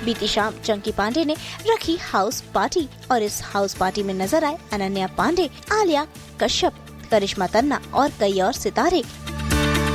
बीती शाम चंकी पांडे ने रखी हाउस पार्टी और इस हाउस पार्टी में नजर आए अनन्या पांडे, आलिया कश्यप, करिश्मा तन्ना और कई और सितारे।